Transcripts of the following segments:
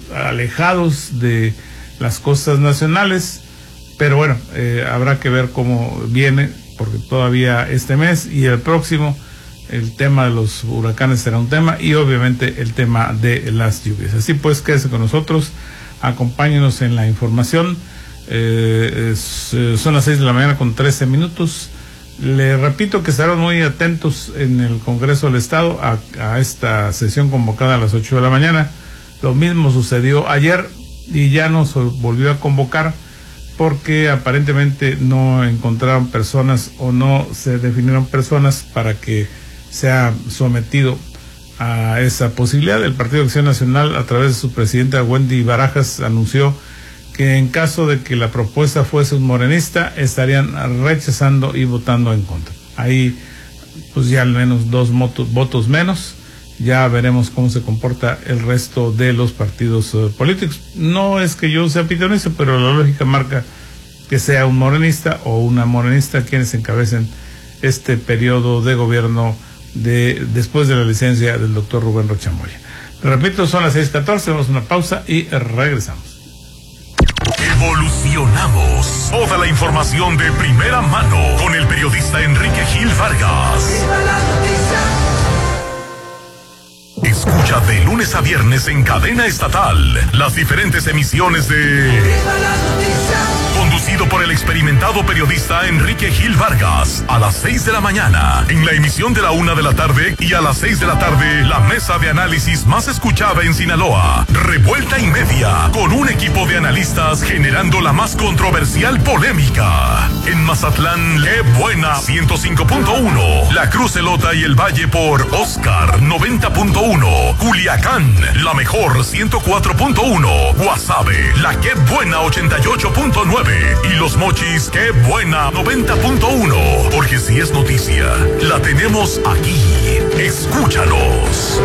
alejados de las costas nacionales, pero bueno, habrá que ver cómo viene, porque todavía este mes y el próximo el tema de los huracanes será un tema, y obviamente el tema de las lluvias. Así pues, quédese con nosotros, acompáñenos en la información. Son las 6 de la mañana con 13 minutos. Le repito que estarán muy atentos en el Congreso del Estado a esta sesión convocada a las 8 de la mañana. Lo mismo sucedió ayer y ya nos volvió a convocar porque aparentemente no encontraron personas o no se definieron personas para que sea sometido a esa posibilidad. El Partido de Acción Nacional, a través de su presidenta Wendy Barajas, anunció que en caso de que la propuesta fuese un morenista, estarían rechazando y votando en contra. Ahí, pues ya al menos 2 votos menos. Ya veremos cómo se comporta el resto de los partidos políticos. No es que yo sea pitonizo, pero la lógica marca que sea un morenista o una morenista quienes encabecen este periodo de gobierno después de la licencia del doctor Rubén Rocha Moya. Repito, son las 6:14, vamos a una pausa y regresamos. Evolucionamos. Toda la información de primera mano con el periodista Enrique Gil Vargas. Escucha de lunes a viernes en cadena estatal las diferentes emisiones de conducido por el experimentado periodista Enrique Gil Vargas, a las 6 de la mañana, en la emisión de la 1 de la tarde, y a las 6 de la tarde, la mesa de análisis más escuchada en Sinaloa, Revuelta y Media, con un equipo de analistas generando la más controversial polémica. En Mazatlán, qué buena 105.1, La Cruz, Elota y el Valle por Oscar 90.1, Culiacán, la mejor 104.1, Guasave, la qué buena 88.9 y Los Mochis, qué buena 90.1, porque si es noticia, la tenemos aquí. Escúchanos.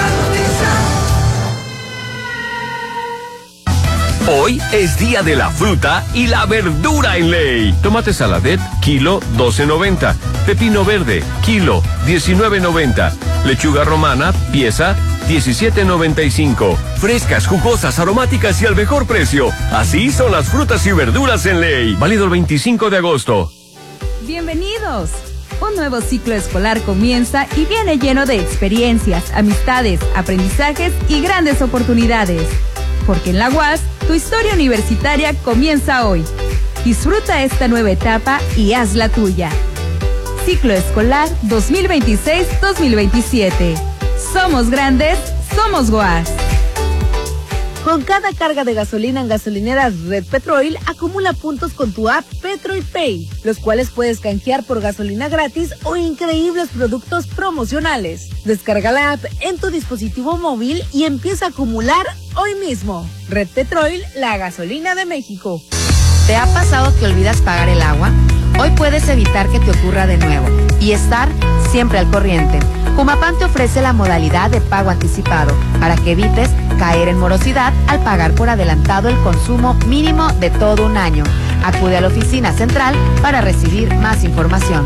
Hoy es día de la fruta y la verdura en ley. Tomate saladet, kilo 12.90. Pepino verde, kilo 19.90. Lechuga romana, pieza 17.95. Frescas, jugosas, aromáticas y al mejor precio. Así son las frutas y verduras en ley. Válido el 25 de agosto. Bienvenidos. Un nuevo ciclo escolar comienza y viene lleno de experiencias, amistades, aprendizajes y grandes oportunidades. Porque en la UAS, tu historia universitaria comienza hoy. Disfruta esta nueva etapa y haz la tuya. Ciclo escolar 2026-2027. Somos grandes, somos UAS. Con cada carga de gasolina en gasolineras Red Petrol, acumula puntos con tu app Petrol Pay, los cuales puedes canjear por gasolina gratis o increíbles productos promocionales. Descarga la app en tu dispositivo móvil y empieza a acumular hoy mismo. Red Petrol, la gasolina de México. ¿Te ha pasado que olvidas pagar el agua? Hoy puedes evitar que te ocurra de nuevo y estar siempre al corriente. Humapan te ofrece la modalidad de pago anticipado para que evites caer en morosidad al pagar por adelantado el consumo mínimo de todo un año. Acude a la oficina central para recibir más información.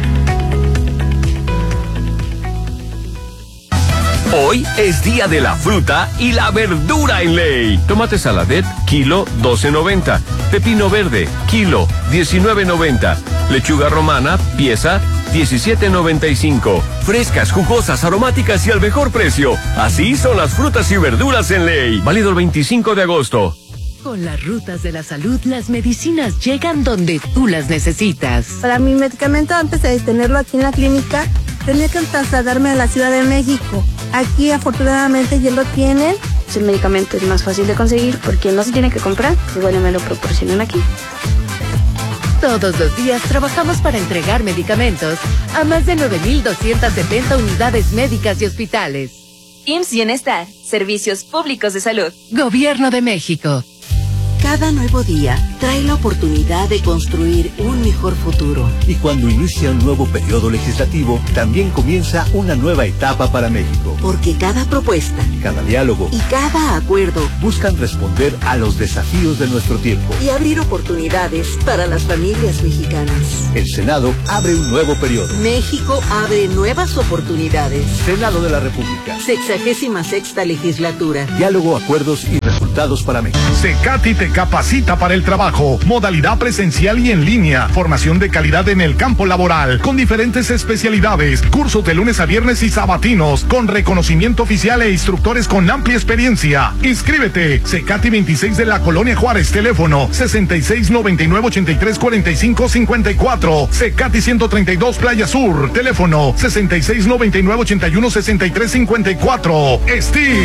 Hoy es día de la fruta y la verdura en ley. Tomate saladet, kilo 12.90. Pepino verde, kilo 19.90. Lechuga romana, pieza 17.95. Frescas, jugosas, aromáticas y al mejor precio. Así son las frutas y verduras en ley. Válido el 25 de agosto. Con las rutas de la salud, las medicinas llegan donde tú las necesitas. Para mi medicamento, antes de tenerlo aquí en la clínica, tenía que trasladarme a la Ciudad de México. Aquí, afortunadamente, ya lo tienen. El medicamento es más fácil de conseguir porque no se tiene que comprar, igual me lo proporcionan aquí. Todos los días trabajamos para entregar medicamentos a más de 9.270 unidades médicas y hospitales. IMSS Bienestar, Servicios Públicos de Salud. Gobierno de México. Cada nuevo día trae la oportunidad de construir un mejor futuro. Y cuando inicia un nuevo periodo legislativo, también comienza una nueva etapa para México. Porque cada propuesta, cada diálogo y cada acuerdo buscan responder a los desafíos de nuestro tiempo y abrir oportunidades para las familias mexicanas. El Senado abre un nuevo periodo. México abre nuevas oportunidades. Senado de la República. 66ª legislatura. Diálogo, acuerdos y resoluciones. resultados para México. Secati te capacita para el trabajo, modalidad presencial y en línea, formación de calidad en el campo laboral, con diferentes especialidades, cursos de lunes a viernes y sabatinos, con reconocimiento oficial e instructores con amplia experiencia. Inscríbete, Secati 26 de la Colonia Juárez, teléfono 6699-834554, Secati 132 Playa Sur, teléfono 6699-816354. Steve.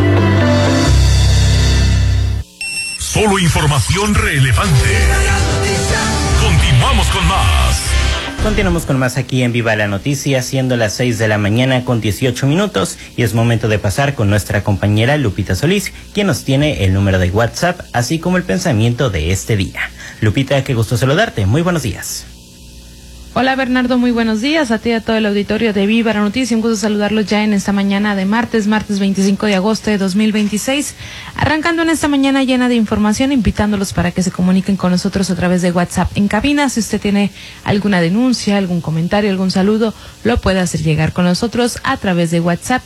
Solo información relevante. Continuamos con más. Continuamos con más aquí en Viva la Noticia, siendo las 6 de la mañana con 18 minutos, y es momento de pasar con nuestra compañera Lupita Solís, quien nos tiene el número de WhatsApp, así como el pensamiento de este día. Lupita, qué gusto saludarte. Muy buenos días. Hola Bernardo, muy buenos días a ti y a todo el auditorio de Viva la Noticia. Un gusto saludarlos ya en esta mañana de martes 25 de agosto de 2026. Arrancando en esta mañana llena de información, invitándolos para que se comuniquen con nosotros a través de WhatsApp en cabina. Si usted tiene alguna denuncia, algún comentario, algún saludo, lo puede hacer llegar con nosotros a través de WhatsApp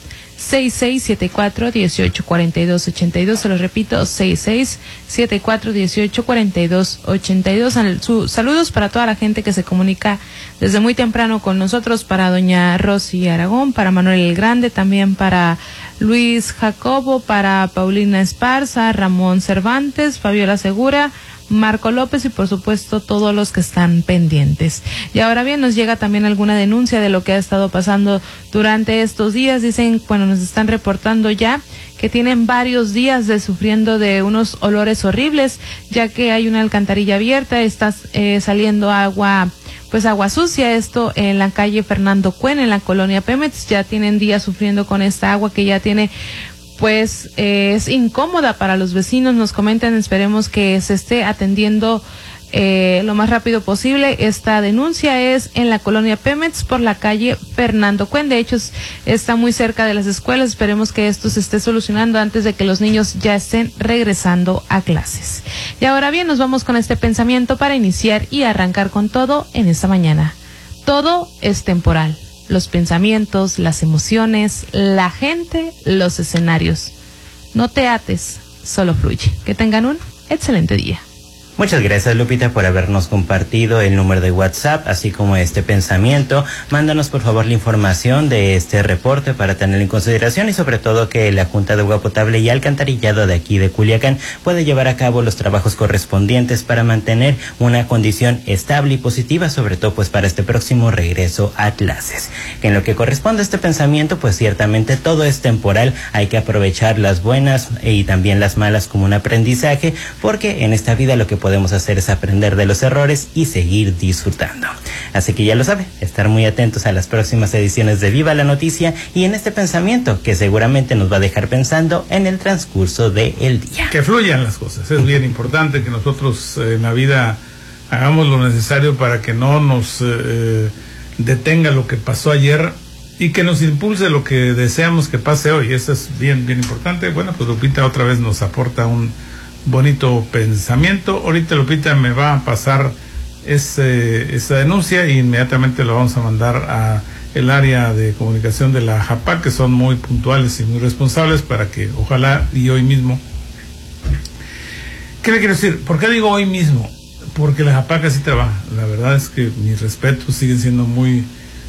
6674-1842-82, se lo repito, 6674-1842-82. Saludos para toda la gente que se comunica desde muy temprano con nosotros, para doña Rosy Aragón, para Manuel el Grande, también para Luis Jacobo, para Paulina Esparza, Ramón Cervantes, Fabiola Segura, Marco López y por supuesto todos los que están pendientes. Y ahora bien, nos llega también alguna denuncia de lo que ha estado pasando durante estos días. Dicen, bueno, nos están reportando ya que tienen varios días de sufriendo de unos olores horribles, ya que hay una alcantarilla abierta, está saliendo agua, pues agua sucia, esto en la calle Fernando Cuen, en la colonia Pemex. Ya tienen días sufriendo con esta agua que ya tiene, pues es incómoda para los vecinos. Nos comentan, esperemos que se esté atendiendo lo más rápido posible. Esta denuncia es en la colonia Pemex por la calle Fernando Cuen. De hecho, está muy cerca de las escuelas. Esperemos que esto se esté solucionando antes de que los niños ya estén regresando a clases. Y ahora bien, nos vamos con este pensamiento para iniciar y arrancar con todo en esta mañana. Todo es temporal. Los pensamientos, las emociones, la gente, los escenarios. No te ates, solo fluye. Que tengan un excelente día. Muchas gracias, Lupita, por habernos compartido el número de WhatsApp, así como este pensamiento. Mándanos, por favor, la información de este reporte para tenerlo en consideración, y sobre todo que la Junta de Agua Potable y Alcantarillado de aquí de Culiacán puede llevar a cabo los trabajos correspondientes para mantener una condición estable y positiva, sobre todo pues para este próximo regreso a clases. En lo que corresponde a este pensamiento, pues ciertamente todo es temporal. Hay que aprovechar las buenas y también las malas como un aprendizaje, porque en esta vida lo que podemos hacer es aprender de los errores y seguir disfrutando. Así que ya lo sabe, estar muy atentos a las próximas ediciones de Viva la Noticia y en este pensamiento que seguramente nos va a dejar pensando en el transcurso del día. Que fluyan las cosas, es bien importante que nosotros en la vida hagamos lo necesario para que no nos detenga lo que pasó ayer y que nos impulse lo que deseamos que pase hoy. Eso es bien importante. Bueno, pues Lupita otra vez nos aporta un bonito pensamiento. Ahorita Lupita me va a pasar esa denuncia e inmediatamente lo vamos a mandar a el área de comunicación de la JAPAC, que son muy puntuales y muy responsables, para que ojalá y hoy mismo. ¿Qué le quiero decir? ¿Por qué digo hoy mismo? Porque la JAPAC así trabaja. La verdad es que mis respetos, siguen siendo muy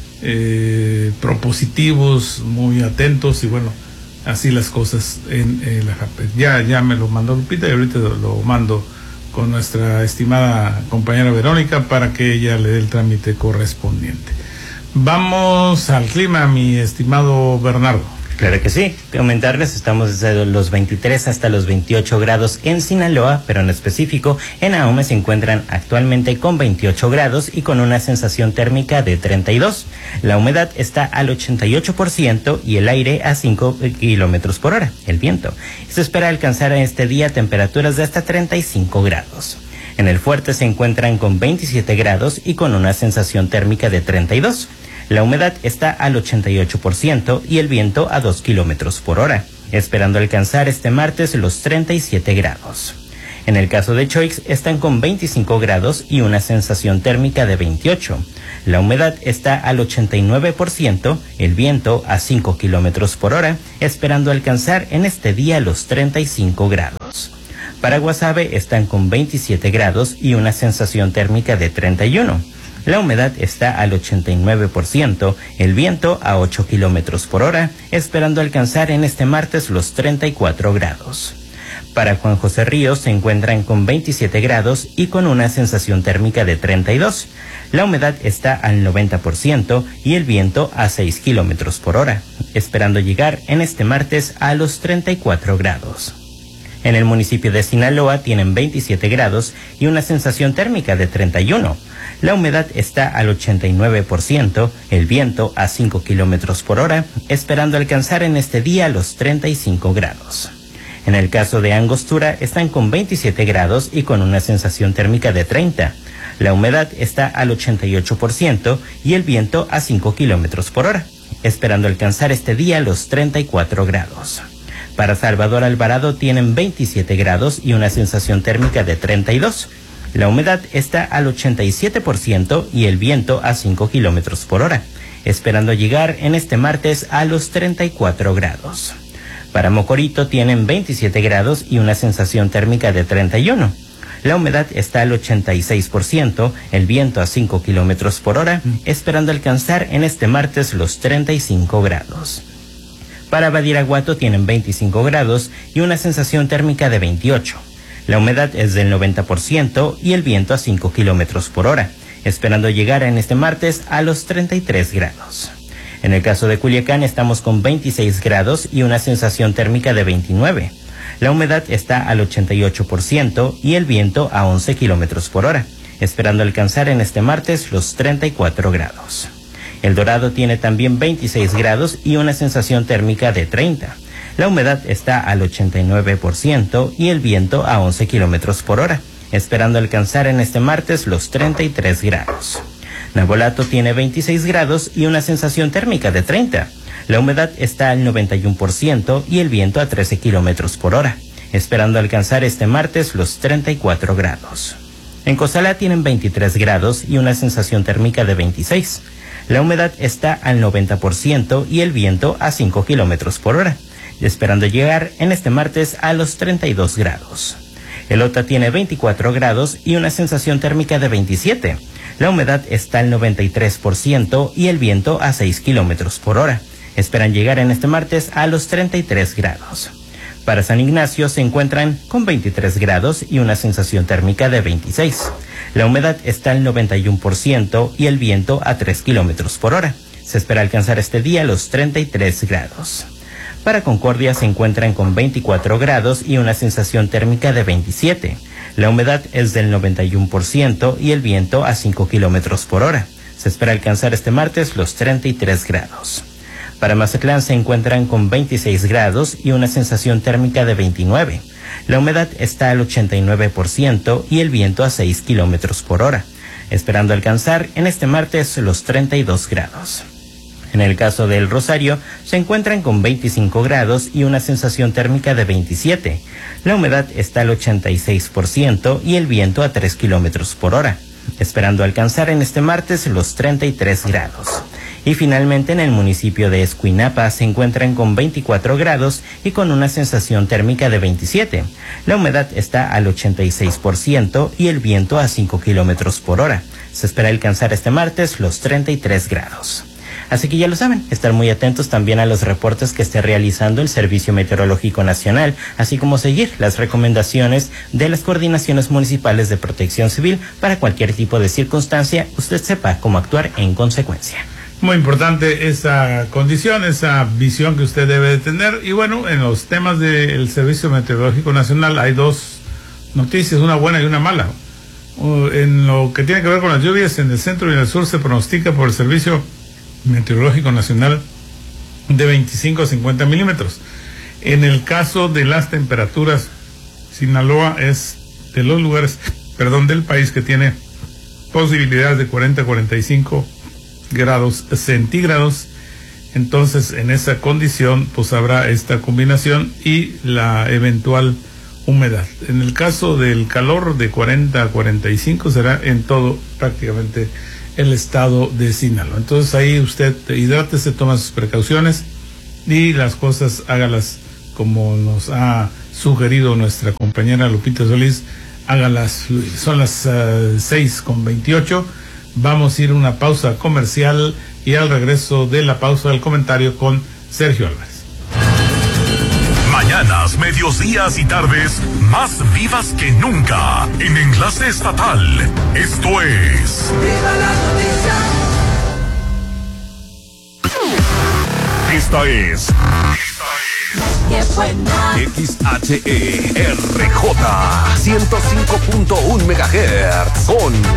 propositivos, muy atentos, y bueno, así las cosas en la JAPAC. Ya me lo mandó Lupita y ahorita lo mando con nuestra estimada compañera Verónica para que ella le dé el trámite correspondiente. Vamos al clima, mi estimado Bernardo. Claro que sí, comentarles, estamos desde los 23 hasta los 28 grados en Sinaloa, pero en específico en Ahome se encuentran actualmente con 28 grados y con una sensación térmica de 32. La humedad está al 88% y el aire a 5 kilómetros por hora, el viento. Se espera alcanzar en este día temperaturas de hasta 35 grados. En el Fuerte se encuentran con 27 grados y con una sensación térmica de 32. La humedad está al 88% y el viento a 2 kilómetros por hora, esperando alcanzar este martes los 37 grados. En el caso de Choix están con 25 grados y una sensación térmica de 28. La humedad está al 89%, el viento a 5 kilómetros por hora, esperando alcanzar en este día los 35 grados. Para Guasave están con 27 grados y una sensación térmica de 31. La humedad está al 89%, el viento a 8 kilómetros por hora, esperando alcanzar en este martes los 34 grados. Para Juan José Ríos se encuentran con 27 grados y con una sensación térmica de 32. La humedad está al 90% y el viento a 6 kilómetros por hora, esperando llegar en este martes a los 34 grados. En el municipio de Sinaloa tienen 27 grados y una sensación térmica de 31. La humedad está al 89%, el viento a 5 kilómetros por hora, esperando alcanzar en este día los 35 grados. En el caso de Angostura están con 27 grados y con una sensación térmica de 30. La humedad está al 88% y el viento a 5 kilómetros por hora, esperando alcanzar este día los 34 grados. Para Salvador Alvarado tienen 27 grados y una sensación térmica de 32. La humedad está al 87% y el viento a 5 kilómetros por hora, esperando llegar en este martes a los 34 grados. Para Mocorito tienen 27 grados y una sensación térmica de 31. La humedad está al 86%, el viento a 5 kilómetros por hora, esperando alcanzar en este martes los 35 grados. Para Badiraguato tienen 25 grados y una sensación térmica de 28. La humedad es del 90% y el viento a 5 kilómetros por hora, esperando llegar en este martes a los 33 grados. En el caso de Culiacán estamos con 26 grados y una sensación térmica de 29. La humedad está al 88% y el viento a 11 kilómetros por hora, esperando alcanzar en este martes los 34 grados. El Dorado tiene también 26 grados y una sensación térmica de 30. La humedad está al 89% y el viento a 11 kilómetros por hora, esperando alcanzar en este martes los 33 grados. Navolato tiene 26 grados y una sensación térmica de 30. La humedad está al 91% y el viento a 13 kilómetros por hora, esperando alcanzar este martes los 34 grados. En Cozalá tienen 23 grados y una sensación térmica de 26. La humedad está al 90% y el viento a 5 kilómetros por hora, esperando llegar en este martes a los 32 grados. Elota tiene 24 grados y una sensación térmica de 27. La humedad está al 93% y el viento a 6 kilómetros por hora. Esperan llegar en este martes a los 33 grados. Para San Ignacio se encuentran con 23 grados y una sensación térmica de 26. La humedad está al 91% y el viento a 3 kilómetros por hora. Se espera alcanzar este día los 33 grados. Para Concordia se encuentran con 24 grados y una sensación térmica de 27. La humedad es del 91% y el viento a 5 kilómetros por hora. Se espera alcanzar este martes los 33 grados. Para Mazatlán se encuentran con 26 grados y una sensación térmica de 29. La humedad está al 89% y el viento a 6 kilómetros por hora, esperando alcanzar en este martes los 32 grados. En el caso de El Rosario, se encuentran con 25 grados y una sensación térmica de 27. La humedad está al 86% y el viento a 3 kilómetros por hora, esperando alcanzar en este martes los 33 grados. Y finalmente en el municipio de Escuinapa se encuentran con 24 grados y con una sensación térmica de 27. La humedad está al 86% y el viento a 5 kilómetros por hora. Se espera alcanzar este martes los 33 grados. Así que ya lo saben, estar muy atentos también a los reportes que esté realizando el Servicio Meteorológico Nacional, así como seguir las recomendaciones de las coordinaciones municipales de protección civil para cualquier tipo de circunstancia, usted sepa cómo actuar en consecuencia. Muy importante esa condición, esa visión que usted debe de tener. Y bueno, en los temas del Servicio Meteorológico Nacional hay dos noticias, una buena y una mala. En lo que tiene que ver con las lluvias, en el centro y en el sur se pronostica por el Servicio Meteorológico Nacional de 25 a 50 milímetros. En el caso de las temperaturas, Sinaloa es de los lugares, del país que tiene posibilidades de 40 a 45 grados centígrados. Entonces en esa condición pues habrá esta combinación y la eventual humedad. En el caso del calor de 40 a 45 será en todo prácticamente el estado de Sinaloa. Entonces ahí usted hidrátese, toma sus precauciones y las cosas hágalas como nos ha sugerido nuestra compañera Lupita Solís, hágalas fluir. Son las 6:28. Vamos a ir a una pausa comercial y al regreso de la pausa del comentario con Sergio Álvarez. Mañanas, mediodías y tardes más vivas que nunca en Enlace Estatal. Esto es ¡Viva la noticia! Esta es XHERJ 105.1 MHz con